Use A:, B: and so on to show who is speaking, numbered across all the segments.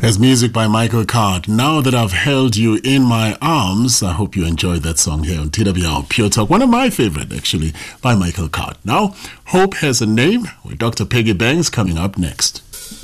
A: As music by Michael Card. Now that I've held you in my arms, I hope you enjoyed that song here on TWR Pure Talk. One of my favorite, actually, by Michael Card. Now, Hope Has a Name with Dr. Peggy Banks coming up next.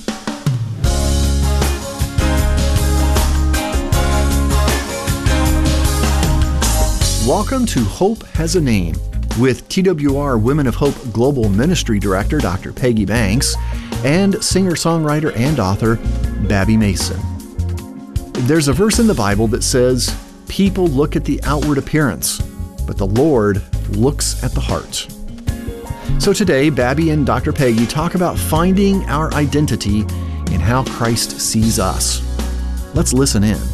B: Welcome to Hope Has a Name with TWR Women of Hope Global Ministry Director Dr. Peggy Banks and singer-songwriter and author Babby Mason. There's a verse in the Bible that says, "People look at the outward appearance, but the Lord looks at the heart." So today, Babby and Dr. Peggy talk about finding our identity in how Christ sees us. Let's listen in.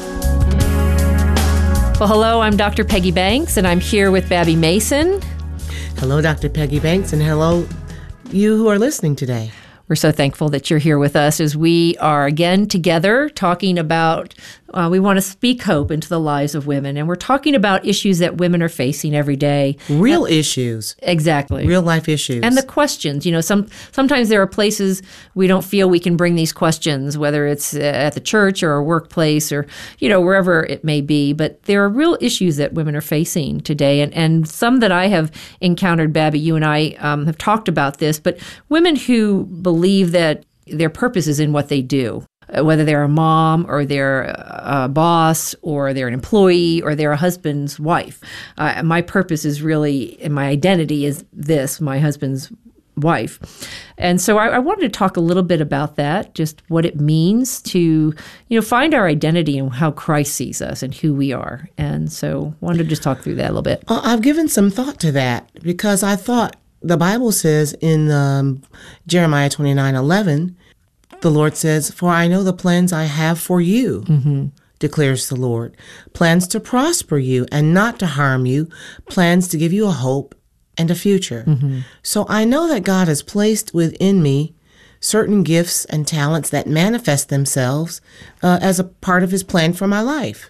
C: Well, hello, I'm Dr. Peggy Banks, and I'm here with Babby Mason.
D: Hello, Dr. Peggy Banks, and hello, you who are listening today.
C: We're so thankful that you're here with us as we are again together talking about, we want to speak hope into the lives of women. And we're talking about issues that women are facing every day.
D: Real issues.
C: Exactly.
D: Real life issues.
C: And the questions. Sometimes there are places we don't feel we can bring these questions, whether it's at the church or a workplace or, wherever it may be. But there are real issues that women are facing today. And some that I have encountered, Babby, you and I have talked about this, but women who believe that their purpose is in what they do. Whether they're a mom or they're a boss or they're an employee or they're a husband's wife. My purpose is really, and my identity is this, my husband's wife. And so I wanted to talk a little bit about that, just what it means to, find our identity and how Christ sees us and who we are. And so I wanted to just talk through that a little bit.
D: I've given some thought to that because I thought the Bible says in Jeremiah 29:11, the Lord says, "For I know the plans I have for you, declares the Lord. Plans to prosper you and not to harm you, plans to give you a hope and a future." So I know that God has placed within me certain gifts and talents that manifest themselves as a part of his plan for my life.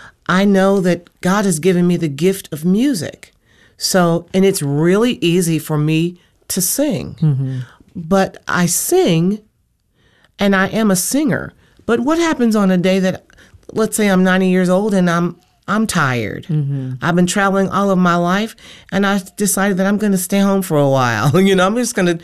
D: I know that God has given me the gift of music. And it's really easy for me to sing. But I sing, and I am a singer. But what happens on a day that, let's say I'm 90 years old and I'm tired. I've been traveling all of my life, and I decided that I'm going to stay home for a while. I'm just going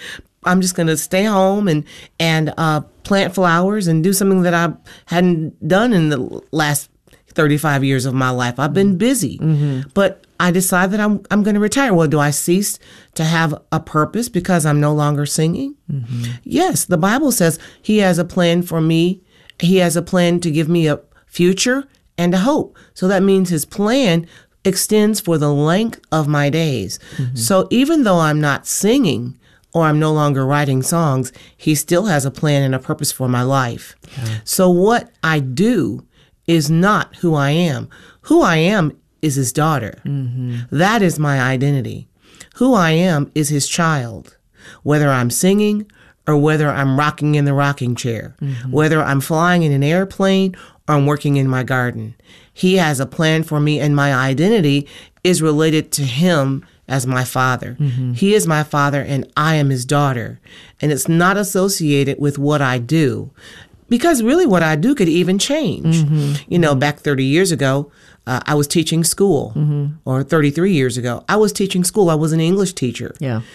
D: to stay home and plant flowers and do something that I hadn't done in the last 35 years of my life. I've been busy, but I decide that I'm going to retire. Well, do I cease to have a purpose because I'm no longer singing? Yes, the Bible says he has a plan for me. He has a plan to give me a future and a hope. So that means his plan extends for the length of my days. So even though I'm not singing or I'm no longer writing songs, he still has a plan and a purpose for my life. So what I do is not who I am. Who I am is his daughter. That is my identity. Who I am is his child. Whether I'm singing or whether I'm rocking in the rocking chair, whether I'm flying in an airplane or I'm working in my garden, he has a plan for me, and my identity is related to him as my father. He is my father and I am his daughter. And it's not associated with what I do. Because really what I do could even change. Back 30 years ago, I was teaching school. Or 33 years ago, I was teaching school. I was an English teacher.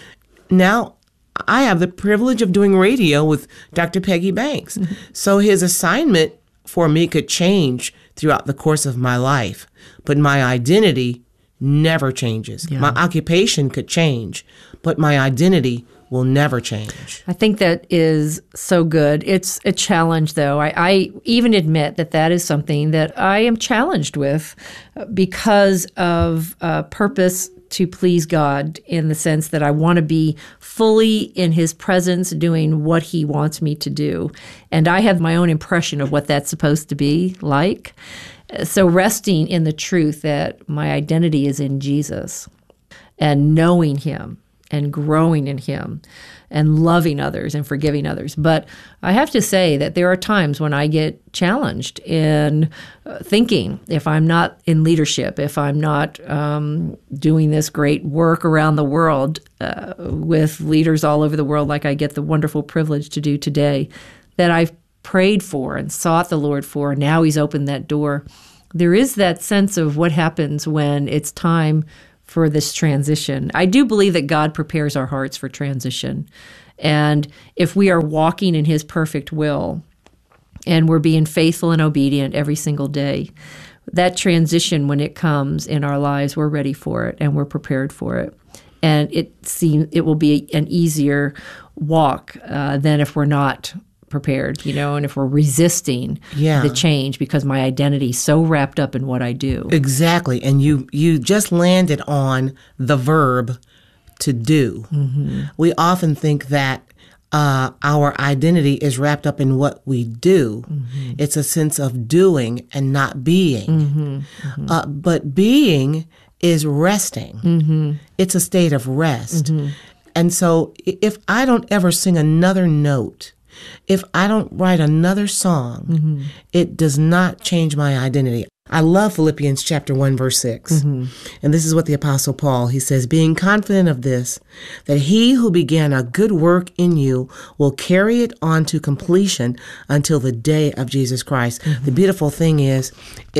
D: Now, I have the privilege of doing radio with Dr. Peggy Banks. So his assignment for me could change throughout the course of my life. But my identity never changes. My occupation could change, but my identity will never change.
C: I think that is so good. It's a challenge, though. I even admit that is something that I am challenged with because of purpose to please God, in the sense that I want to be fully in his presence doing what he wants me to do. And I have my own impression of what that's supposed to be like. So resting in the truth that my identity is in Jesus and knowing him and growing in him and loving others and forgiving others. But I have to say that there are times when I get challenged in thinking, if I'm not in leadership, if I'm not doing this great work around the world with leaders all over the world like I get the wonderful privilege to do today, that I prayed for and sought the Lord for. Now he's opened that door. There is that sense of what happens when it's time for this transition. I do believe that God prepares our hearts for transition. And if we are walking in his perfect will and we're being faithful and obedient every single day, that transition, when it comes in our lives, we're ready for it and we're prepared for it. And it will be an easier walk than if we're not prepared, and if we're resisting the change because my identity is so wrapped up in what I do.
D: Exactly. And you just landed on the verb to do. Mm-hmm. We often think that our identity is wrapped up in what we do. Mm-hmm. It's a sense of doing and not being. Mm-hmm. Mm-hmm. But being is resting. Mm-hmm. It's a state of rest. Mm-hmm. And so if I don't ever sing another note, if I don't write another song, mm-hmm. it does not change my identity. I love Philippians chapter 1, verse 6. Mm-hmm. And this is what the Apostle Paul, he says, being confident of this, that he who began a good work in you will carry it on to completion until the day of Jesus Christ. Mm-hmm. The beautiful thing is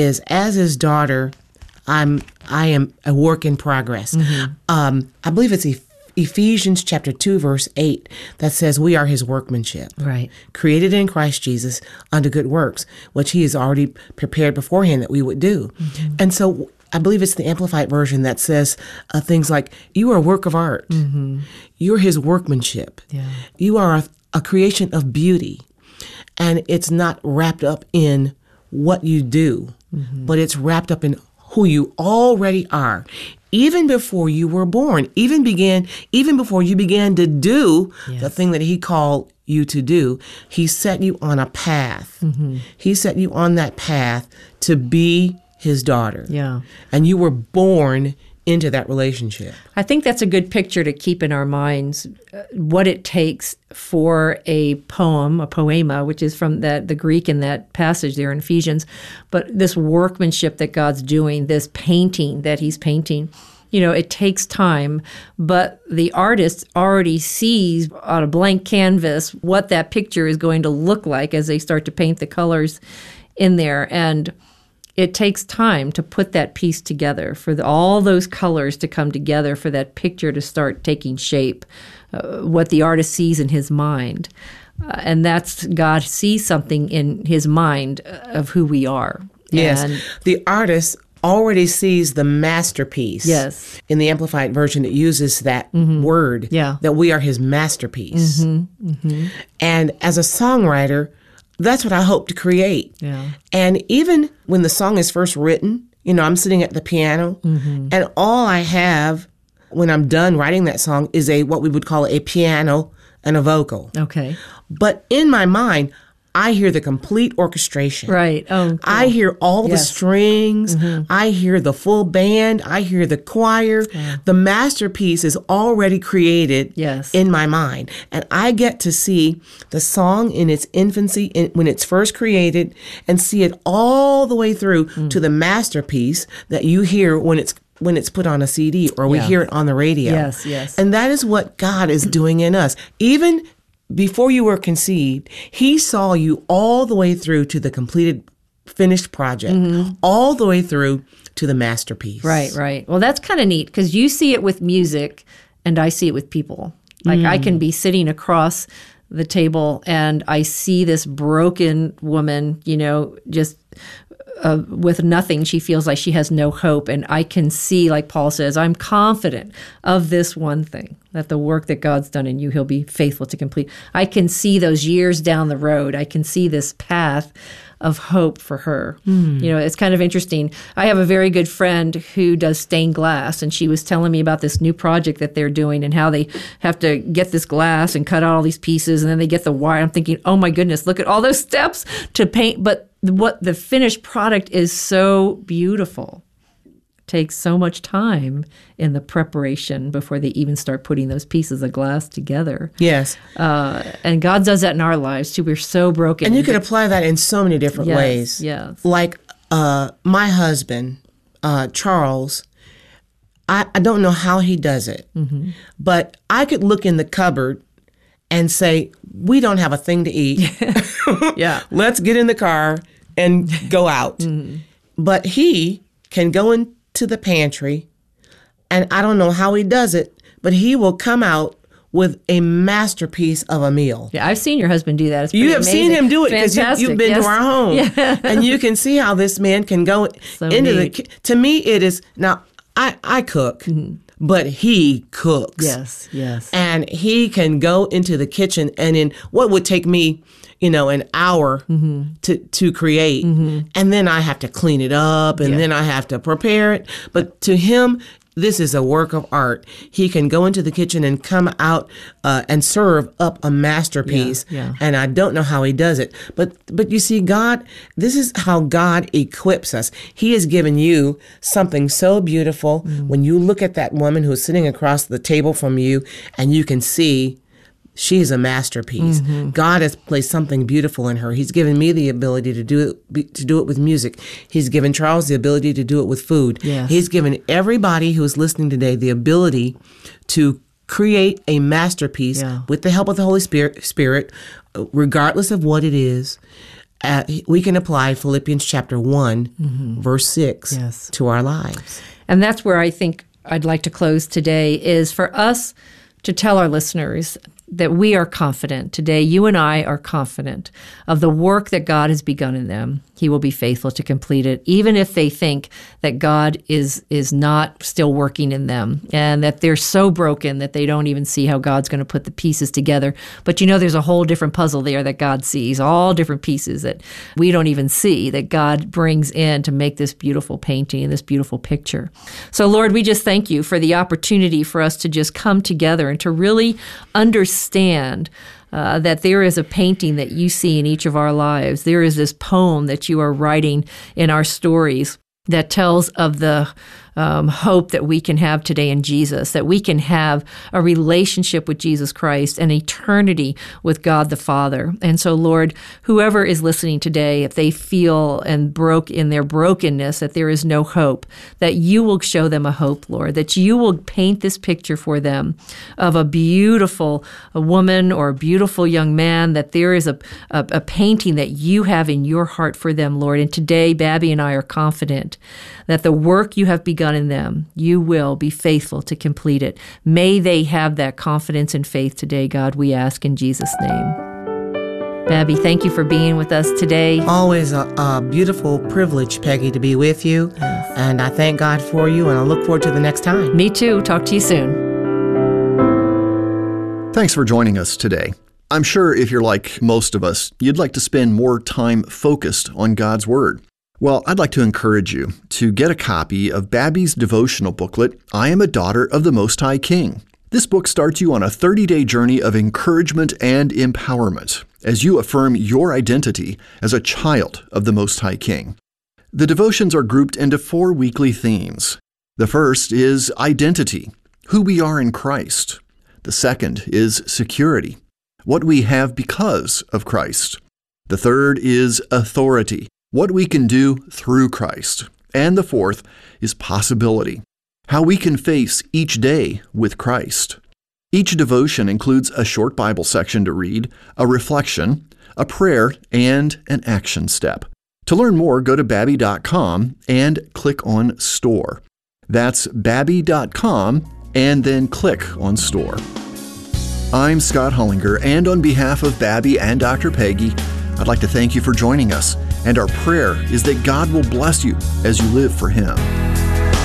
D: as his daughter, I am a work in progress. Mm-hmm. I believe it's Ephesians chapter 2, verse 8, that says we are his workmanship,
C: right?
D: Created in Christ Jesus unto good works, which he has already prepared beforehand that we would do. Mm-hmm. And so I believe it's the Amplified version that says things like, you are a work of art. Mm-hmm. You're his workmanship. Yeah. You are a creation of beauty. And it's not wrapped up in what you do, mm-hmm. but it's wrapped up in who you already are. Even before you were born, even before you began to do the thing that he called you to do, he set you on a path. Mm-hmm. He set you on that path to be his daughter. Yeah. And you were born into that relationship.
C: I think that's a good picture to keep in our minds, what it takes for a poem, a poema, which is from the Greek in that passage there in Ephesians, but this workmanship that God's doing, this painting that he's painting, it takes time, but the artist already sees on a blank canvas what that picture is going to look like as they start to paint the colors in there. And it takes time to put that piece together, for all those colors to come together, for that picture to start taking shape, what the artist sees in his mind. And that's, God sees something in his mind of who we are.
D: Yes, and the artist already sees the masterpiece.
C: Yes.
D: In the Amplified version, it uses that
C: mm-hmm.
D: word, that we are his masterpiece. Mm-hmm. Mm-hmm. And as a songwriter, that's what I hope to create. Yeah. And even when the song is first written, I'm sitting at the piano, mm-hmm. and all I have when I'm done writing that song is what we would call a piano and a vocal.
C: Okay.
D: But in my mind, I hear the complete orchestration.
C: Right. Oh, cool.
D: I hear all the strings. Mm-hmm. I hear the full band. I hear the choir. Yeah. The masterpiece is already created in my mind. And I get to see the song in its infancy, when it's first created, and see it all the way through to the masterpiece that you hear when it's put on a CD or we hear it on the radio.
C: Yes, yes.
D: And that is what God is doing in us. Even before you were conceived, he saw you all the way through to the completed, finished project, mm-hmm. all the way through to the masterpiece.
C: Right, right. Well, that's kind of neat because you see it with music and I see it with people. Like I can be sitting across the table and I see this broken woman, just with nothing. She feels like she has no hope. And I can see, like Paul says, I'm confident of this one thing, that the work that God's done in you, he'll be faithful to complete. I can see those years down the road. I can see this path of hope for her. It's kind of interesting. I have a very good friend who does stained glass, and she was telling me about this new project that they're doing and how they have to get this glass and cut out all these pieces, and then they get the wire. I'm thinking, oh my goodness, look at all those steps to paint. But what the finished product is so beautiful. Takes so much time in the preparation before they even start putting those pieces of glass together.
D: Yes.
C: And God does that in our lives too. We're so broken.
D: And you can apply that in so many different ways.
C: Yes.
D: Like my husband, Charles, I don't know how he does it, mm-hmm. but I could look in the cupboard and say, we don't have a thing to eat.
C: Yeah.
D: Let's get in the car and go out. But he can go into the pantry, and I don't know how he does it, but he will come out with a masterpiece of a meal.
C: Yeah, I've seen your husband do that. It's
D: You
C: pretty
D: have
C: amazing.
D: seen him do it because
C: Fantastic.
D: you've been
C: Yes.
D: to our home.
C: Yeah.
D: And you can see how this man can go
C: So
D: into
C: neat.
D: to me, it is, now, I cook, but he cooks.
C: Yes, yes.
D: And he can go into the kitchen, and in what would take me, an hour to create, and then I have to clean it up, and then I have to prepare it. But to him, this is a work of art. He can go into the kitchen and come out and serve up a masterpiece.
C: Yeah.
D: And I don't know how he does it. But you see, God, this is how God equips us. He has given you something so beautiful. When you look at that woman who's sitting across the table from you, and you can see she's a masterpiece. God has placed something beautiful in her. He's given me the ability to do it with music. He's given Charles the ability to do it with food.
C: Yes.
D: He's given everybody who is listening today the ability to create a masterpiece with the help of the Holy Spirit, regardless of what it is. We can apply Philippians chapter 1, verse 6 to our lives.
C: And that's where I think I'd like to close today, is for us to tell our listeners that we are confident. Today, you and I are confident of the work that God has begun in them. He will be faithful to complete it, even if they think that God is not still working in them and that they're so broken that they don't even see how God's going to put the pieces together. But there's a whole different puzzle there that God sees, all different pieces that we don't even see, that God brings in to make this beautiful painting and this beautiful picture. So, Lord, we just thank you for the opportunity for us to just come together and to really understand that there is a painting that you see in each of our lives. There is this poem that you are writing in our stories that tells of the hope that we can have today in Jesus, that we can have a relationship with Jesus Christ and eternity with God the Father. And so, Lord, whoever is listening today, if they feel and broke in their brokenness that there is no hope, that you will show them a hope, Lord, that you will paint this picture for them of a beautiful woman or a beautiful young man, that there is a painting that you have in your heart for them, Lord. And today, Babby and I are confident that the work you have begun in them, you will be faithful to complete it. May they have that confidence and faith today, God, we ask in Jesus' name. Babby, thank you for being with us today.
D: Always a beautiful privilege, Peggy, to be with you.
C: Yes.
D: And I thank God for you, and I look forward to the next time.
C: Me too. Talk to you soon.
B: Thanks for joining us today. I'm sure if you're like most of us, you'd like to spend more time focused on God's Word. Well, I'd like to encourage you to get a copy of Babby's devotional booklet, I Am a Daughter of the Most High King. This book starts you on a 30-day journey of encouragement and empowerment as you affirm your identity as a child of the Most High King. The devotions are grouped into 4 weekly themes. The first is identity, who we are in Christ. The second is security, what we have because of Christ. The third is authority, what we can do through Christ. And the fourth is possibility, how we can face each day with Christ. Each devotion includes a short Bible section to read, a reflection, a prayer, and an action step. To learn more, go to babby.com and click on Store. That's babby.com and then click on Store. I'm Scott Hullinger, and on behalf of Babby and Dr. Peggy, I'd like to thank you for joining us, and our prayer is that God will bless you as you live for Him.